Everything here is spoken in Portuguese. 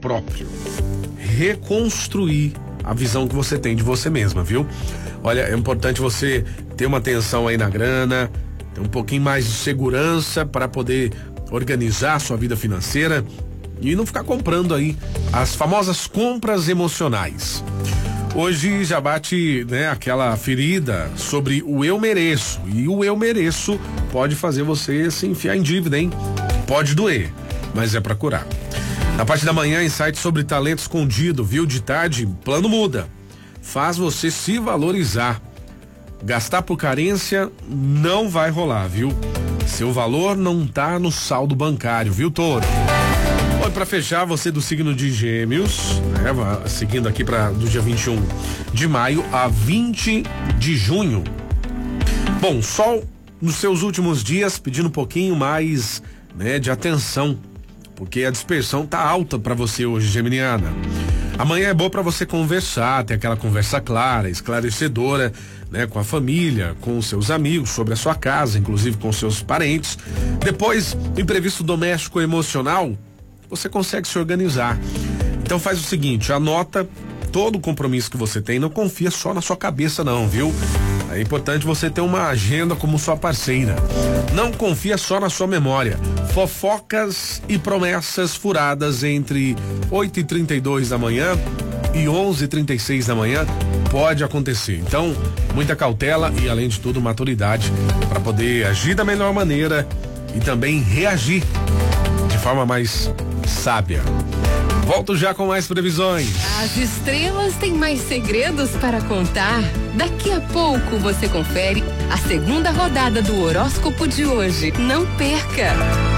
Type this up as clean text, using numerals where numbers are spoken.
próprio. Reconstruir a visão que você tem de você mesma, viu? Olha, é importante você ter uma atenção aí na grana, ter um pouquinho mais de segurança para poder organizar a sua vida financeira e não ficar comprando aí as famosas compras emocionais. Hoje já bate, né, aquela ferida sobre o eu mereço, e o eu mereço pode fazer você se enfiar em dívida, hein? Pode doer, mas é pra curar. Na parte da manhã, insight sobre talento escondido, viu? De tarde, plano muda. Faz você se valorizar. Gastar por carência não vai rolar, viu? Seu valor não tá no saldo bancário, viu, Touro? Olha, pra fechar, você do signo de Gêmeos, né? Seguindo aqui do dia 21 de maio a 20 de junho. Bom, Sol nos seus últimos dias pedindo um pouquinho mais, né, de atenção, porque a dispersão tá alta pra você hoje, geminiana. Amanhã é bom pra você conversar, ter aquela conversa clara, esclarecedora, né, com a família, com os seus amigos, sobre a sua casa, inclusive com seus parentes. Depois, imprevisto doméstico emocional, você consegue se organizar. Então faz o seguinte, anota todo o compromisso que você tem, não confia só na sua cabeça não, viu? É importante você ter uma agenda como sua parceira. Não confia só na sua memória. Fofocas e promessas furadas entre 8h32 da manhã e 11h36 da manhã pode acontecer. Então, muita cautela e, além de tudo, maturidade para poder agir da melhor maneira e também reagir de forma mais sábia. Volto já com mais previsões. As estrelas têm mais segredos para contar. Daqui a pouco você confere a segunda rodada do horóscopo de hoje. Não perca!